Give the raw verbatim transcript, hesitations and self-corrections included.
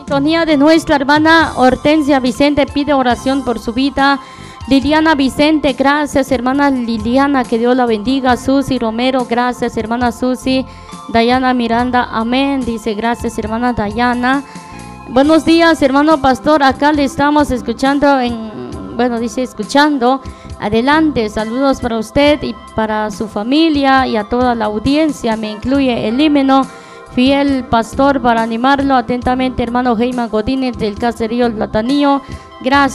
Sintonía de nuestra hermana Hortensia Vicente, pide oración por su vida. Liliana Vicente, gracias hermana Liliana, que Dios la bendiga. Susi Romero, gracias hermana Susi. Dayana Miranda, amén, dice gracias hermana Dayana. Buenos días hermano pastor, acá le estamos escuchando en, bueno dice escuchando, adelante, saludos para usted y para su familia y a toda la audiencia, me incluye el himno fiel pastor para animarlo atentamente hermano Heyman Godínez del caserío El Platanillo, gracias.